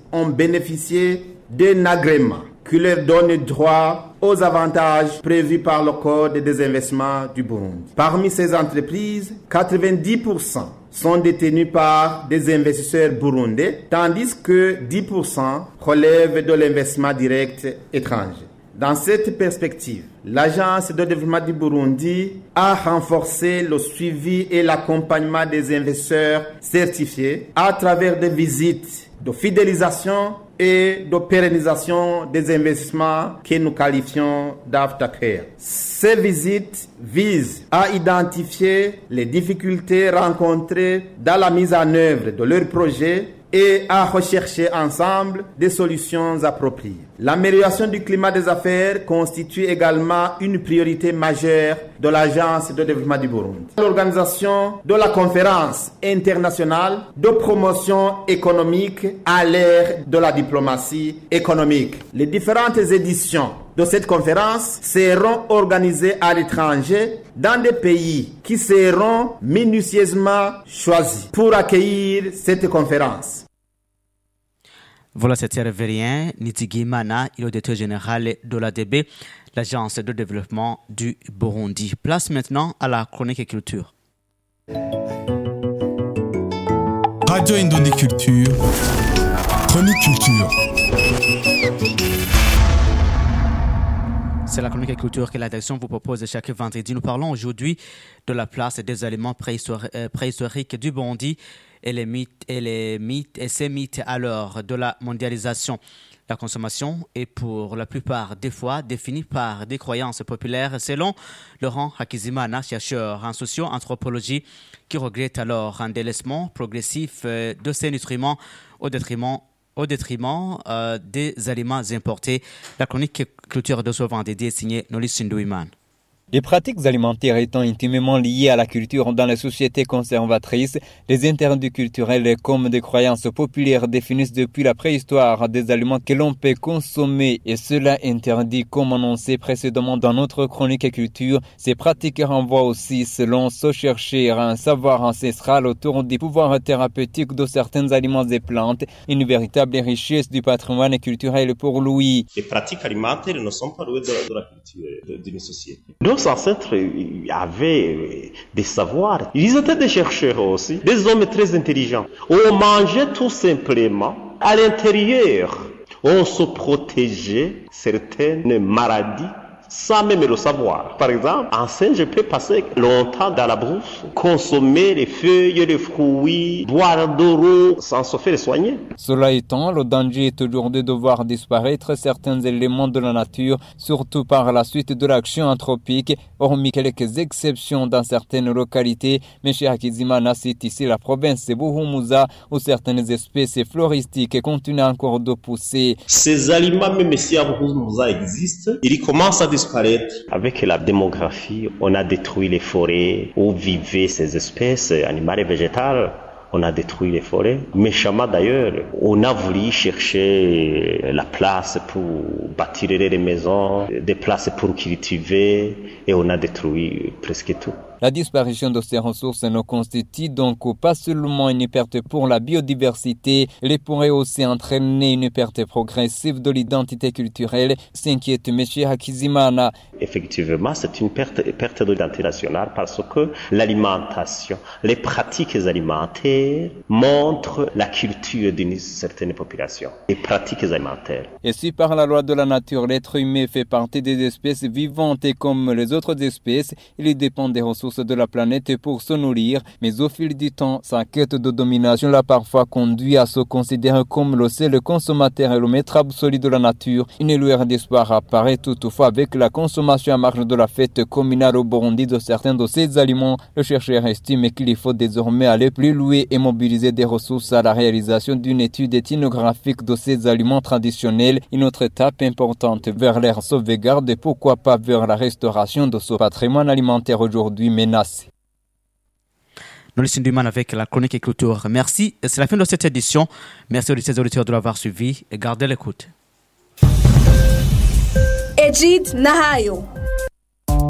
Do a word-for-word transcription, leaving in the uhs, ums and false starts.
ont bénéficié d'un agrément qui leur donne droit aux avantages prévus par le Code des investissements du Burundi. Parmi ces entreprises, quatre-vingt-dix pour cent sont détenues par des investisseurs burundais, tandis que dix pour cent relèvent de l'investissement direct étranger. Dans cette perspective, l'Agence de développement du Burundi a renforcé le suivi et l'accompagnement des investisseurs certifiés à travers des visites de fidélisation et de pérennisation des investissements que nous qualifions d'aftercare. Ces visites visent à identifier les difficultés rencontrées dans la mise en œuvre de leurs projets et à rechercher ensemble des solutions appropriées. L'amélioration du climat des affaires constitue également une priorité majeure de l'Agence de développement du Burundi. L'organisation de la conférence internationale de promotion économique à l'ère de la diplomatie économique. Les différentes éditions de cette conférence seront organisées à l'étranger dans des pays qui seront minutieusement choisis pour accueillir cette conférence. Voilà, c'était Révérien Nitigi Mana, il est le directeur général de l'A D B, l'Agence de développement du Burundi. Place maintenant à la chronique et culture. Radio Indonésie Culture, chronique culture. C'est la chronique et culture que la direction vous propose chaque vendredi. Nous parlons aujourd'hui de la place des aliments préhistoriques du Burundi et les mythes et les mythes et ces mythes à l'heure de la mondialisation. La consommation est pour la plupart des fois définie par des croyances populaires, selon Laurent Hakizimana, chercheur en socio-anthropologie, qui regrette alors un délaissement progressif de ces nutriments au détriment au détriment euh, des aliments importés. La chronique culture de ce vendredi est signée Nolis Sindouiman. Les pratiques alimentaires étant intimement liées à la culture dans les sociétés conservatrices, les interdits culturels comme des croyances populaires définissent depuis la préhistoire des aliments que l'on peut consommer et cela interdit comme annoncé précédemment dans notre chronique culture. Ces pratiques renvoient aussi, selon ce chercheur, à un savoir ancestral autour des pouvoirs thérapeutiques de certains aliments et plantes, une véritable richesse du patrimoine culturel pour lui. Les pratiques alimentaires ne sont pas loin de la, de la culture d'une société. Nos ancêtres avaient des savoirs. Ils étaient des chercheurs aussi, des hommes très intelligents. On mangeait tout simplement à l'intérieur. On se protégeait certaines maladies sans même le savoir. Par exemple, en scène, je peux passer longtemps dans la brousse, consommer les feuilles, les fruits, boire de l'eau sans se faire soigner. Cela étant, le danger est aujourd'hui de voir disparaître certains éléments de la nature, surtout par la suite de l'action anthropique, hormis quelques exceptions dans certaines localités. M. Hakizimana cite ici la province de Buhumuza, où certaines espèces floristiques continuent encore de pousser. Ces aliments, même si à Buhumuza existent, ils commencent à disparaître. Avec la démographie, on a détruit les forêts où vivaient ces espèces animales et végétales. On a détruit les forêts. Méchamment d'ailleurs, on a voulu chercher la place pour bâtir les maisons, des places pour cultiver, et on a détruit presque tout. La disparition de ces ressources ne constitue donc pas seulement une perte pour la biodiversité, elle pourrait aussi entraîner une perte progressive de l'identité culturelle, s'inquiète M. Hakizimana. Effectivement, c'est une perte, perte de l'identité nationale parce que l'alimentation, les pratiques alimentaires montrent la culture d'une certaine population, les pratiques alimentaires. Et si par la loi de la nature, l'être humain fait partie des espèces vivantes et comme les autres espèces, il dépend des ressources de la planète pour se nourrir, mais au fil du temps, sa quête de domination l'a parfois conduit à se considérer comme le seul consommateur et le maître absolu de la nature. Une lueur d'espoir apparaît toutefois avec la consommation à marge de la fête communale au Burundi de certains de ces aliments. Le chercheur estime qu'il faut désormais aller plus loin et mobiliser des ressources à la réalisation d'une étude ethnographique de ces aliments traditionnels, une autre étape importante vers leur sauvegarde et pourquoi pas vers la restauration de ce patrimoine alimentaire aujourd'hui menacé. Nous laissons du mal avec la chronique et culture. Merci. C'est la fin de cette édition. Merci aux auditeurs de l'avoir suivi et gardez l'écoute. Egid Nahayo.